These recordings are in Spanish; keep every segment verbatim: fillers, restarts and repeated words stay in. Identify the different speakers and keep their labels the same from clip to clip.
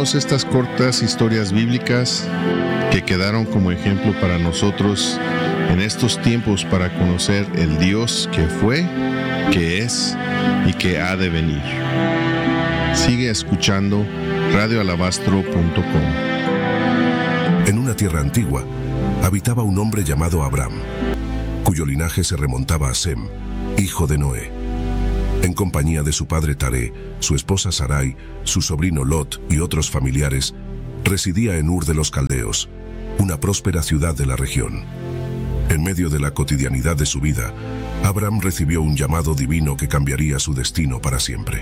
Speaker 1: todas estas cortas historias bíblicas que quedaron como ejemplo para nosotros en estos tiempos para conocer el Dios que fue, que es y que ha de venir. Sigue escuchando radio alabastro punto com.
Speaker 2: En una tierra antigua habitaba un hombre llamado Abram, cuyo linaje se remontaba a Sem, hijo de Noé. En compañía de su padre Taré, su esposa Sarai, su sobrino Lot y otros familiares, residía en Ur de los Caldeos, una próspera ciudad de la región. En medio de la cotidianidad de su vida, Abram recibió un llamado divino que cambiaría su destino para siempre.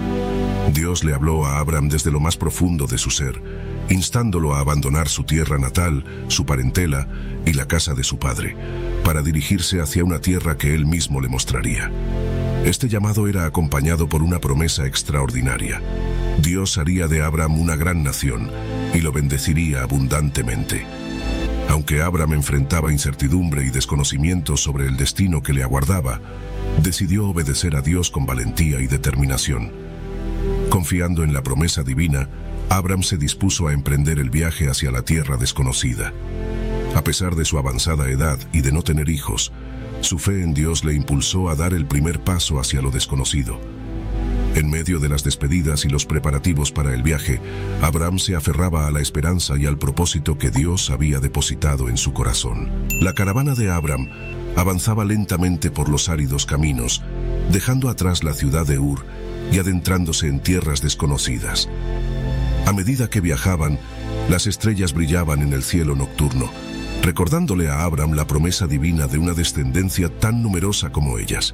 Speaker 2: Dios le habló a Abram desde lo más profundo de su ser, instándolo a abandonar su tierra natal, su parentela y la casa de su padre, para dirigirse hacia una tierra que él mismo le mostraría. Este llamado era acompañado por una promesa extraordinaria. Dios haría de Abram una gran nación y lo bendeciría abundantemente. Aunque Abram enfrentaba incertidumbre y desconocimiento sobre el destino que le aguardaba, decidió obedecer a Dios con valentía y determinación. Confiando en la promesa divina, Abram se dispuso a emprender el viaje hacia la tierra desconocida. A pesar de su avanzada edad y de no tener hijos, su fe en Dios le impulsó a dar el primer paso hacia lo desconocido. En medio de las despedidas y los preparativos para el viaje, Abram se aferraba a la esperanza y al propósito que Dios había depositado en su corazón. La caravana de Abram avanzaba lentamente por los áridos caminos, dejando atrás la ciudad de Ur y adentrándose en tierras desconocidas. A medida que viajaban, las estrellas brillaban en el cielo nocturno, recordándole a Abram la promesa divina de una descendencia tan numerosa como ellas.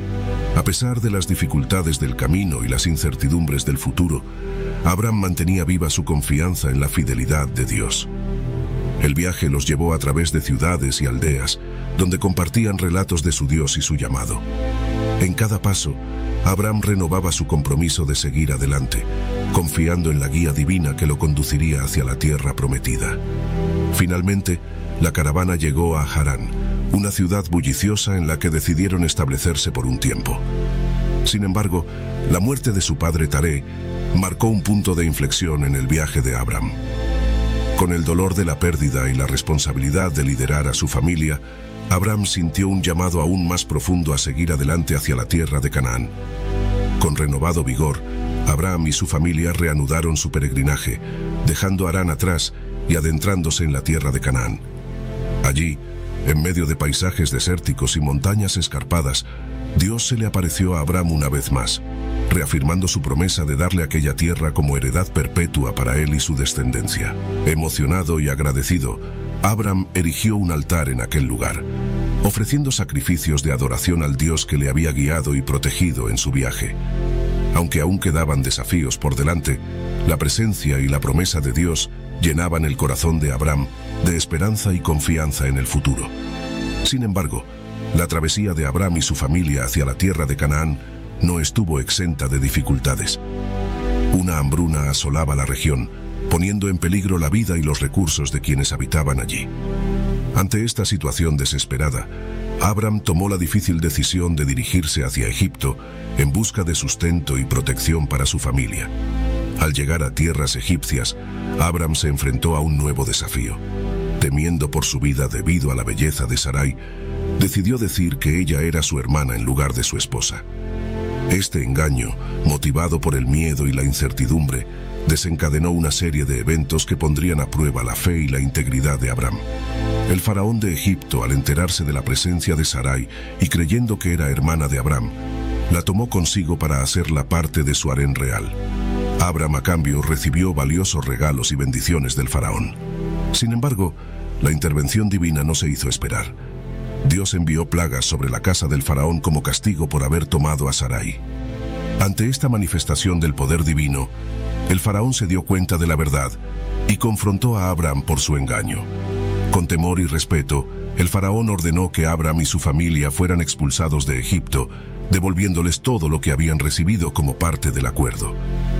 Speaker 2: A pesar de las dificultades del camino y las incertidumbres del futuro, Abram mantenía viva su confianza en la fidelidad de Dios. El viaje los llevó a través de ciudades y aldeas, donde compartían relatos de su Dios y su llamado. En cada paso, Abram renovaba su compromiso de seguir adelante, confiando en la guía divina que lo conduciría hacia la tierra prometida. Finalmente, la caravana llegó a Harán, una ciudad bulliciosa en la que decidieron establecerse por un tiempo. Sin embargo, la muerte de su padre Taré marcó un punto de inflexión en el viaje de Abram. Con el dolor de la pérdida y la responsabilidad de liderar a su familia, Abram sintió un llamado aún más profundo a seguir adelante hacia la tierra de Canaán. Con renovado vigor, Abram y su familia reanudaron su peregrinaje, dejando Harán atrás y adentrándose en la tierra de Canaán. Allí, en medio de paisajes desérticos y montañas escarpadas, Dios se le apareció a Abram una vez más, reafirmando su promesa de darle aquella tierra como heredad perpetua para él y su descendencia. Emocionado y agradecido, Abram erigió un altar en aquel lugar, ofreciendo sacrificios de adoración al Dios que le había guiado y protegido en su viaje. Aunque aún quedaban desafíos por delante, la presencia y la promesa de Dios llenaban el corazón de Abram de esperanza y confianza en el futuro. Sin embargo, la travesía de Abram y su familia hacia la tierra de Canaán no estuvo exenta de dificultades. Una hambruna asolaba la región, poniendo en peligro la vida y los recursos de quienes habitaban allí. Ante esta situación desesperada, Abram tomó la difícil decisión de dirigirse hacia Egipto en busca de sustento y protección para su familia. Al llegar a tierras egipcias, Abram se enfrentó a un nuevo desafío. Temiendo por su vida debido a la belleza de Sarai, decidió decir que ella era su hermana en lugar de su esposa. Este engaño, motivado por el miedo y la incertidumbre, desencadenó una serie de eventos que pondrían a prueba la fe y la integridad de Abram. El faraón de Egipto, al enterarse de la presencia de Sarai y creyendo que era hermana de Abram, la tomó consigo para hacerla parte de su harén real. Abram, a cambio, recibió valiosos regalos y bendiciones del faraón. Sin embargo, la intervención divina no se hizo esperar. Dios envió plagas sobre la casa del faraón como castigo por haber tomado a Sarai. Ante esta manifestación del poder divino, el faraón se dio cuenta de la verdad y confrontó a Abram por su engaño. Con temor y respeto, el faraón ordenó que Abram y su familia fueran expulsados de Egipto, devolviéndoles todo lo que habían recibido como parte del acuerdo.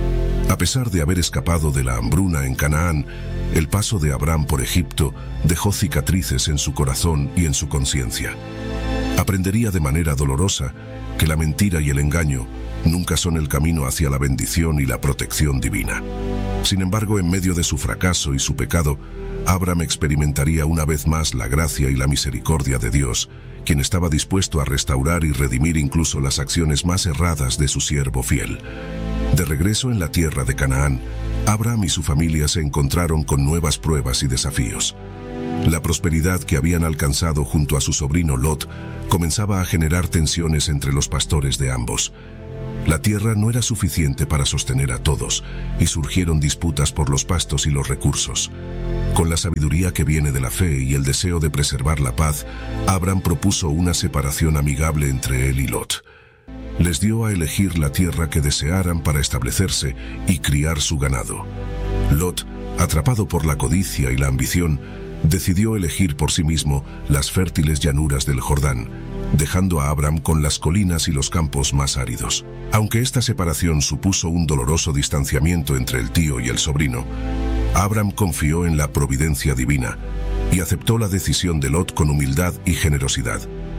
Speaker 2: A pesar de haber escapado de la hambruna en Canaán, el paso de Abram por Egipto dejó cicatrices en su corazón y en su conciencia. Aprendería de manera dolorosa que la mentira y el engaño nunca son el camino hacia la bendición y la protección divina. Sin embargo, en medio de su fracaso y su pecado, Abram experimentaría una vez más la gracia y la misericordia de Dios, quien estaba dispuesto a restaurar y redimir incluso las acciones más erradas de su siervo fiel. De regreso en la tierra de Canaán, Abram y su familia se encontraron con nuevas pruebas y desafíos. La prosperidad que habían alcanzado junto a su sobrino Lot comenzaba a generar tensiones entre los pastores de ambos. La tierra no era suficiente para sostener a todos, y surgieron disputas por los pastos y los recursos. Con la sabiduría que viene de la fe y el deseo de preservar la paz, Abram propuso una separación amigable entre él y Lot. Les dio a elegir la tierra que desearan para establecerse y criar su ganado. Lot, atrapado por la codicia y la ambición, decidió elegir por sí mismo las fértiles llanuras del Jordán, dejando a Abram con las colinas y los campos más áridos. Aunque esta separación supuso un doloroso distanciamiento entre el tío y el sobrino, Abram confió en la providencia divina y aceptó la decisión de Lot con humildad y generosidad.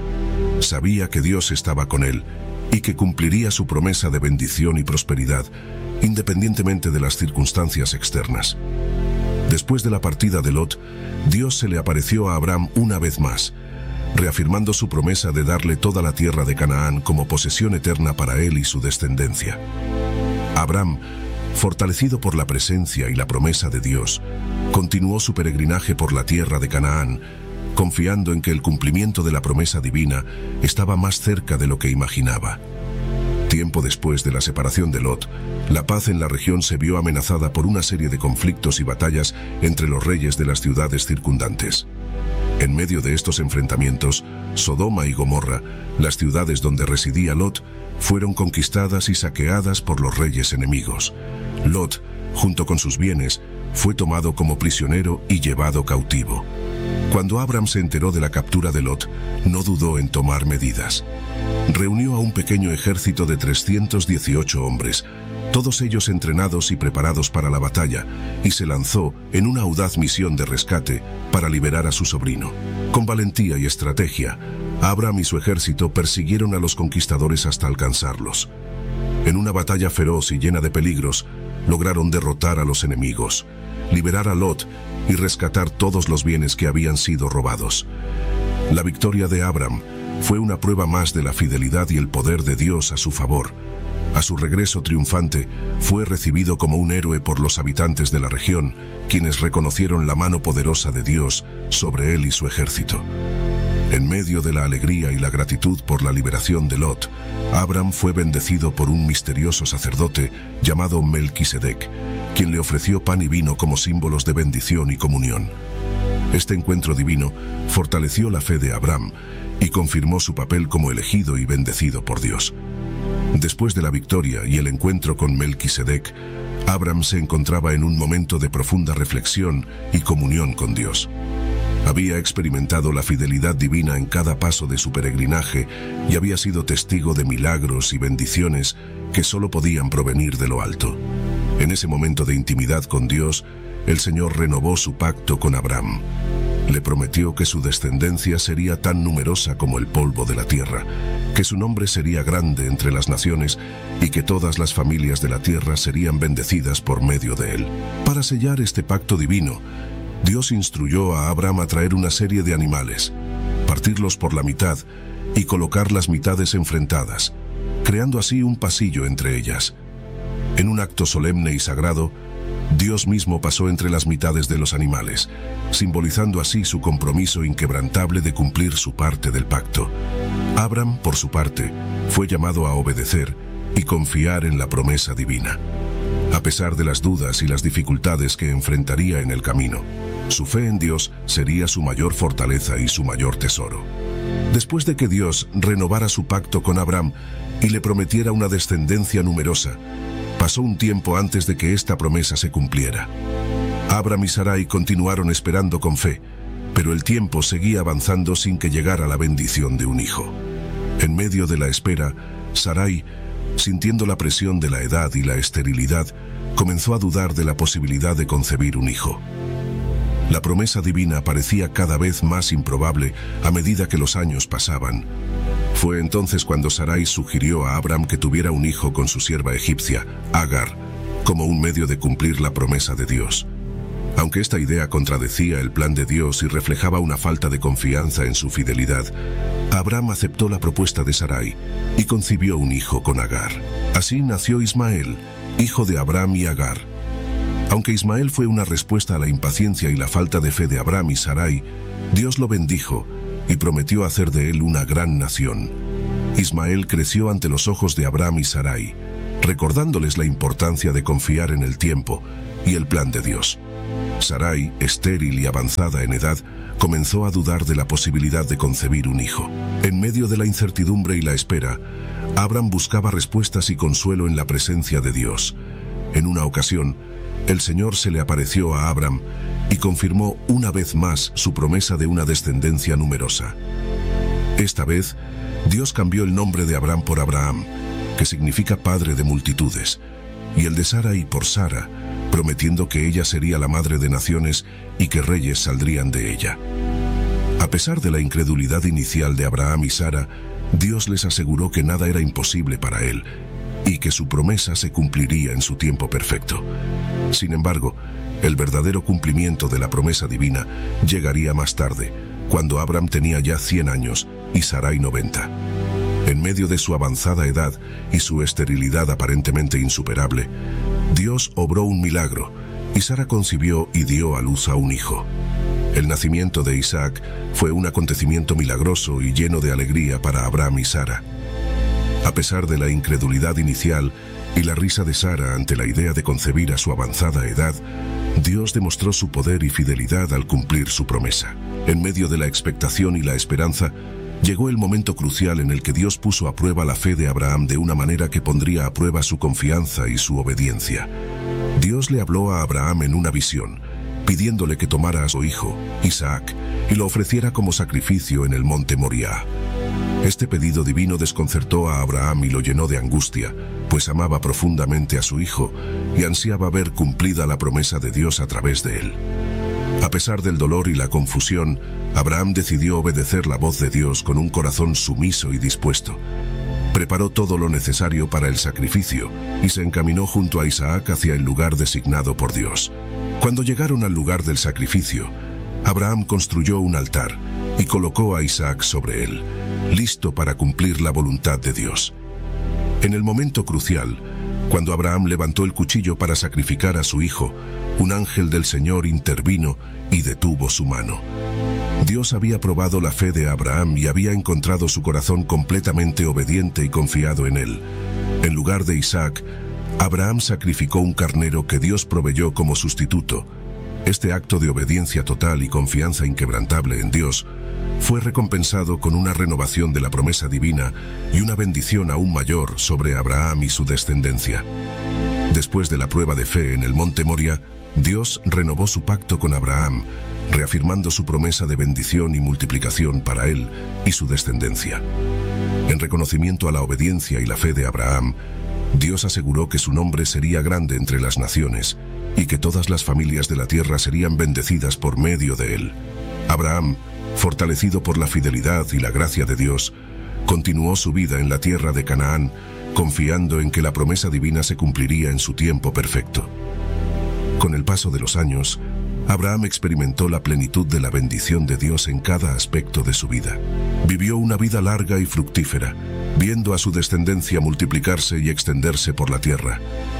Speaker 2: Sabía que Dios estaba con él y que cumpliría su promesa de bendición y prosperidad, independientemente de las circunstancias externas. Después de la partida de Lot, Dios se le apareció a Abram una vez más, reafirmando su promesa de darle toda la tierra de Canaán como posesión eterna para él y su descendencia. Abram, fortalecido por la presencia y la promesa de Dios, continuó su peregrinaje por la tierra de Canaán, confiando en que el cumplimiento de la promesa divina estaba más cerca de lo que imaginaba. Tiempo después de la separación de Lot, la paz en la región se vio amenazada por una serie de conflictos y batallas entre los reyes de las ciudades circundantes. En medio de estos enfrentamientos, Sodoma y Gomorra, las ciudades donde residía Lot, fueron conquistadas y saqueadas por los reyes enemigos. Lot, junto con sus bienes, fue tomado como prisionero y llevado cautivo. Cuando Abram se enteró de la captura de Lot, no dudó en tomar medidas. Reunió a un pequeño ejército de trescientos dieciocho hombres, todos ellos entrenados y preparados para la batalla, y se lanzó en una audaz misión de rescate para liberar a su sobrino. Con valentía y estrategia, Abram y su ejército persiguieron a los conquistadores hasta alcanzarlos. En una batalla feroz y llena de peligros, lograron derrotar a los enemigos, liberar a Lot y rescatar todos los bienes que habían sido robados. La victoria de Abram fue una prueba más de la fidelidad y el poder de Dios a su favor. A su regreso triunfante, fue recibido como un héroe por los habitantes de la región, quienes reconocieron la mano poderosa de Dios sobre él y su ejército. En medio de la alegría y la gratitud por la liberación de Lot, Abram fue bendecido por un misterioso sacerdote llamado Melquisedec, quien le ofreció pan y vino como símbolos de bendición y comunión. Este encuentro divino fortaleció la fe de Abram y confirmó su papel como elegido y bendecido por Dios. Después de la victoria y el encuentro con Melquisedec, Abram se encontraba en un momento de profunda reflexión y comunión con Dios. Había experimentado la fidelidad divina en cada paso de su peregrinaje y había sido testigo de milagros y bendiciones que solo podían provenir de lo alto. En ese momento de intimidad con Dios, el Señor renovó su pacto con Abram. Le prometió que su descendencia sería tan numerosa como el polvo de la tierra, que su nombre sería grande entre las naciones y que todas las familias de la tierra serían bendecidas por medio de él. Para sellar este pacto divino, Dios instruyó a Abram a traer una serie de animales, partirlos por la mitad y colocar las mitades enfrentadas, creando así un pasillo entre ellas. En un acto solemne y sagrado, Dios mismo pasó entre las mitades de los animales, simbolizando así su compromiso inquebrantable de cumplir su parte del pacto. Abram, por su parte, fue llamado a obedecer y confiar en la promesa divina. A pesar de las dudas y las dificultades que enfrentaría en el camino, su fe en Dios sería su mayor fortaleza y su mayor tesoro. Después de que Dios renovara su pacto con Abram y le prometiera una descendencia numerosa, pasó un tiempo antes de que esta promesa se cumpliera. Abram y Sarai continuaron esperando con fe, pero el tiempo seguía avanzando sin que llegara la bendición de un hijo. En medio de la espera, Sarai, sintiendo la presión de la edad y la esterilidad, comenzó a dudar de la posibilidad de concebir un hijo. La promesa divina parecía cada vez más improbable a medida que los años pasaban. Fue entonces cuando Sarai sugirió a Abram que tuviera un hijo con su sierva egipcia, Agar, como un medio de cumplir la promesa de Dios. Aunque esta idea contradecía el plan de Dios y reflejaba una falta de confianza en su fidelidad, Abraham aceptó la propuesta de Sarai y concibió un hijo con Agar. Así nació Ismael, hijo de Abraham y Agar. Aunque Ismael fue una respuesta a la impaciencia y la falta de fe de Abraham y Sarai, Dios lo bendijo y prometió hacer de él una gran nación. Ismael creció ante los ojos de Abraham y Sarai, recordándoles la importancia de confiar en el tiempo y el plan de Dios. Sarai, estéril y avanzada en edad, comenzó a dudar de la posibilidad de concebir un hijo. En medio de la incertidumbre y la espera, Abraham buscaba respuestas y consuelo en la presencia de Dios. En una ocasión, el Señor se le apareció a Abraham y confirmó una vez más su promesa de una descendencia numerosa. Esta vez, Dios cambió el nombre de Abraham por Abraham, que significa padre de multitudes, y el de Sarai por Sara, prometiendo que ella sería la madre de naciones y que reyes saldrían de ella. A pesar de la incredulidad inicial de Abraham y Sara, Dios les aseguró que nada era imposible para él y que su promesa se cumpliría en su tiempo perfecto. Sin embargo, el verdadero cumplimiento de la promesa divina llegaría más tarde, cuando Abraham tenía ya cien años y Sarai noventa. En medio de su avanzada edad y su esterilidad aparentemente insuperable, Dios obró un milagro, y Sara concibió y dio a luz a un hijo. El nacimiento de Isaac fue un acontecimiento milagroso y lleno de alegría para Abraham y Sara. A pesar de la incredulidad inicial y la risa de Sara ante la idea de concebir a su avanzada edad, Dios demostró su poder y fidelidad al cumplir su promesa. En medio de la expectación y la esperanza, llegó el momento crucial en el que Dios puso a prueba la fe de Abraham de una manera que pondría a prueba su confianza y su obediencia. Dios le habló a Abraham en una visión, pidiéndole que tomara a su hijo, Isaac, y lo ofreciera como sacrificio en el monte Moriah. Este pedido divino desconcertó a Abraham y lo llenó de angustia, pues amaba profundamente a su hijo y ansiaba ver cumplida la promesa de Dios a través de él. A pesar del dolor y la confusión, Abraham decidió obedecer la voz de Dios con un corazón sumiso y dispuesto. Preparó todo lo necesario para el sacrificio y se encaminó junto a Isaac hacia el lugar designado por Dios. Cuando llegaron al lugar del sacrificio, Abraham construyó un altar y colocó a Isaac sobre él, listo para cumplir la voluntad de Dios. En el momento crucial, cuando Abraham levantó el cuchillo para sacrificar a su hijo, un ángel del Señor intervino y detuvo su mano. Dios había probado la fe de Abraham y había encontrado su corazón completamente obediente y confiado en él. En lugar de Isaac, Abraham sacrificó un carnero que Dios proveyó como sustituto. Este acto de obediencia total y confianza inquebrantable en Dios fue recompensado con una renovación de la promesa divina y una bendición aún mayor sobre Abraham y su descendencia. Después de la prueba de fe en el monte Moriah, Dios renovó su pacto con Abraham, reafirmando su promesa de bendición y multiplicación para él y su descendencia. En reconocimiento a la obediencia y la fe de Abraham, Dios aseguró que su nombre sería grande entre las naciones y que todas las familias de la tierra serían bendecidas por medio de él. Abraham, fortalecido por la fidelidad y la gracia de Dios, continuó su vida en la tierra de Canaán, confiando en que la promesa divina se cumpliría en su tiempo perfecto. Con el paso de los años, Abraham experimentó la plenitud de la bendición de Dios en cada aspecto de su vida. Vivió una vida larga y fructífera, viendo a su descendencia multiplicarse y extenderse por la tierra.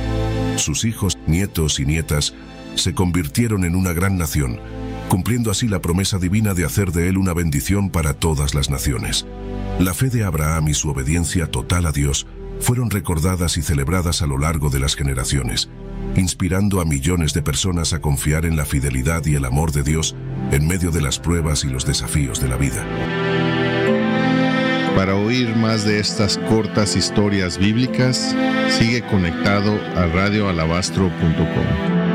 Speaker 2: Sus hijos, nietos y nietas se convirtieron en una gran nación, cumpliendo así la promesa divina de hacer de él una bendición para todas las naciones. La fe de Abraham y su obediencia total a Dios fueron recordadas y celebradas a lo largo de las generaciones, inspirando a millones de personas a confiar en la fidelidad y el amor de Dios en medio de las pruebas y los desafíos de la vida.
Speaker 1: Para oír más de estas cortas historias bíblicas, sigue conectado a radio alabastro punto com.